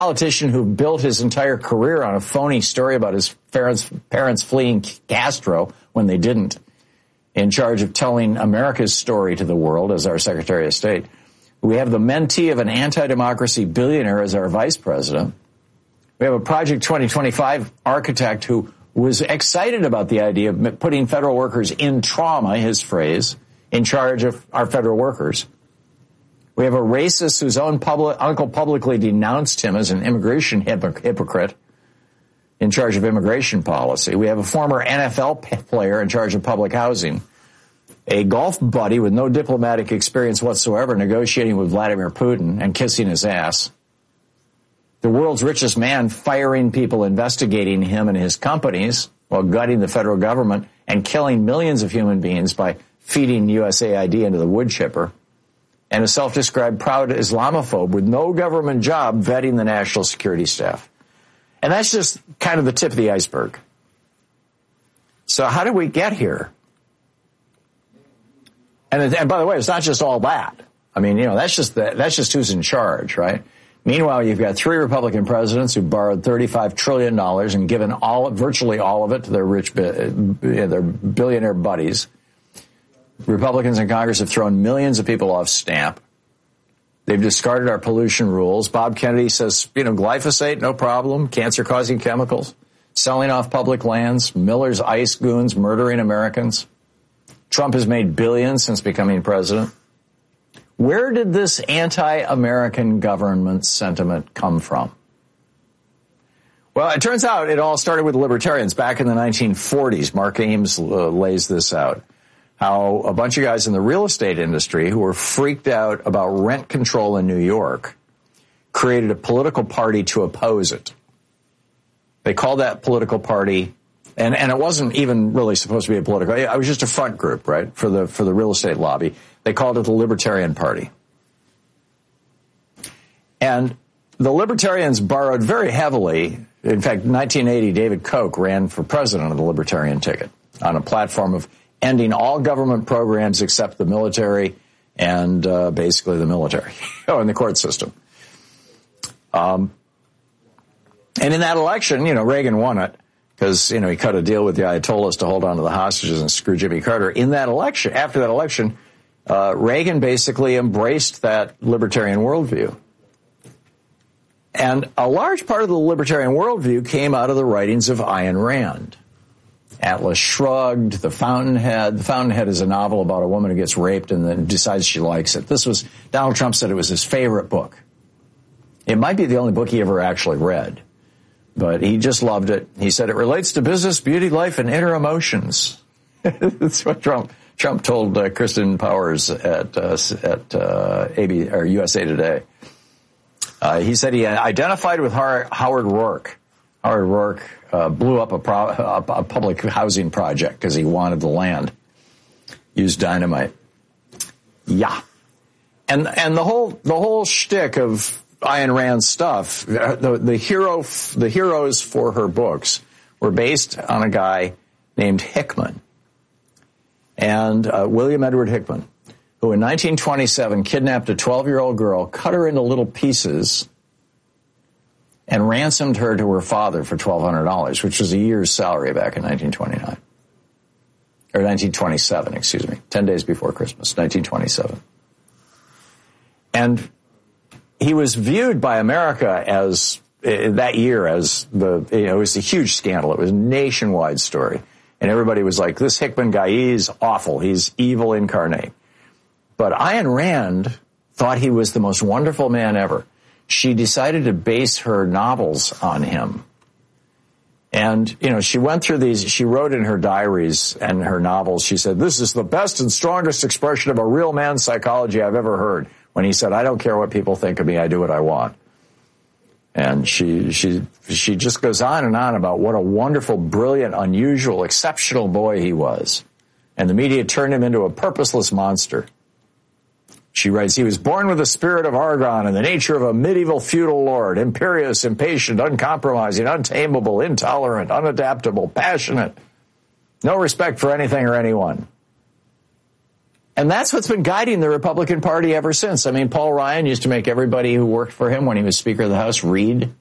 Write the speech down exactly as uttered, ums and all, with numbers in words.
politician who built his entire career on a phony story about his parents, parents fleeing Castro when they didn't, in charge of telling America's story to the world as our Secretary of State. We have the mentee of an anti-democracy billionaire as our vice president. We have a Project twenty twenty-five architect who was excited about the idea of putting federal workers in trauma, his phrase, in charge of our federal workers. We have a racist whose own public, uncle publicly denounced him as an immigration hypocr- hypocrite in charge of immigration policy. We have a former N F L player in charge of public housing. A golf buddy with no diplomatic experience whatsoever negotiating with Vladimir Putin and kissing his ass. The world's richest man firing people investigating him and his companies while gutting the federal government and killing millions of human beings by feeding U S A I D into the wood chipper. And a self-described proud Islamophobe with no government job vetting the national security staff. And that's just kind of the tip of the iceberg. So how did we get here? And, and by the way, it's not just all that. I mean, you know, that's just the, that's just who's in charge, right? Meanwhile, you've got three Republican presidents who borrowed thirty-five trillion dollars and given all, virtually all of it to their rich, their billionaire buddies. Republicans in Congress have thrown millions of people off stamp. They've discarded our pollution rules. Bob Kennedy says, you know, glyphosate, no problem, cancer-causing chemicals, selling off public lands, Miller's ice goons murdering Americans. Trump has made billions since becoming president. Where did this anti-American government sentiment come from? Well, it turns out it all started with libertarians back in the nineteen forties. Mark Ames uh, lays this out. How a bunch of guys in the real estate industry who were freaked out about rent control in New York created a political party to oppose it. They called that political party, and, and it wasn't even really supposed to be a political, it was just a front group, right, for the, for the real estate lobby. They called it the Libertarian Party. And the Libertarians borrowed very heavily. In fact, in nineteen eighty, David Koch ran for president of the Libertarian ticket on a platform of ending all government programs except the military and uh, basically the military oh, and the court system. Um, and in that election, you know, Reagan won it because, you know, he cut a deal with the Ayatollahs to hold on to the hostages and screw Jimmy Carter. In that election, after that election, uh, Reagan basically embraced that libertarian worldview. And a large part of the libertarian worldview came out of the writings of Ayn Rand. Atlas Shrugged, The Fountainhead. The Fountainhead is a novel about a woman who gets raped and then decides she likes it. This was, Donald Trump said it was his favorite book. It might be the only book he ever actually read, but he just loved it. He said it relates to business, beauty, life, and inner emotions. That's what Trump Trump told uh, Kristen Powers at uh, at uh, A B or U S A Today. Uh, he said he identified with Har- Howard Rourke. Howard Rourke uh, blew up a, pro- a, a public housing project because he wanted the land. Used dynamite. Yeah, and and the whole the whole shtick of Ayn Rand's stuff, the the hero the heroes for her books were based on a guy named Hickman, and uh, William Edward Hickman, who in nineteen twenty-seven kidnapped a twelve-year-old girl, cut her into little pieces, and ransomed her to her father for twelve hundred dollars, which was a year's salary back in nineteen twenty-nine. Or nineteen twenty-seven, excuse me, ten days before Christmas, nineteen twenty-seven. And he was viewed by America as, uh, that year as the, you know, it was a huge scandal. It was a nationwide story. And everybody was like, this Hickman guy, he's awful. He's evil incarnate. But Ayn Rand thought he was the most wonderful man ever. She decided to base her novels on him. And, you know, she went through these, she wrote in her diaries and her novels, she said, this is the best and strongest expression of a real man's psychology I've ever heard. When he said, I don't care what people think of me, I do what I want. And she, she, she just goes on and on about what a wonderful, brilliant, unusual, exceptional boy he was. And the media turned him into a purposeless monster. She writes, he was born with the spirit of Argon and the nature of a medieval feudal lord, imperious, impatient, uncompromising, untamable, intolerant, unadaptable, passionate, no respect for anything or anyone. And that's what's been guiding the Republican Party ever since. I mean, Paul Ryan used to make everybody who worked for him when he was Speaker of the House read